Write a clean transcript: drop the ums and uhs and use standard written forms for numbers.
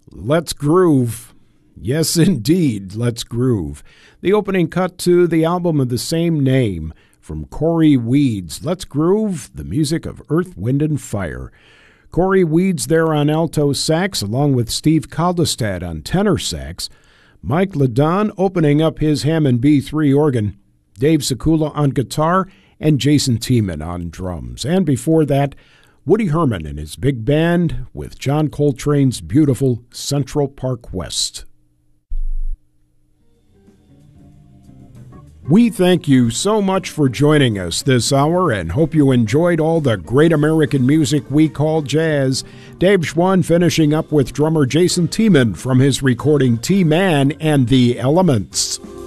Let's groove. Yes, indeed, let's groove. The opening cut to the album of the same name from Cory Weeds. Let's groove, the music of Earth, Wind, and Fire. Cory Weeds there on alto sax, along with Steve Kaldestad on tenor sax. Mike Ladon opening up his Hammond B3 organ. Dave Sekula on guitar, and Jason Tiemann on drums. And before that, Woody Herman and his big band with John Coltrane's beautiful Central Park West. We thank you so much for joining us this hour and hope you enjoyed all the great American music we call jazz. Dave Schwann finishing up with drummer Jason Tiemann from his recording T-Man and the Elements.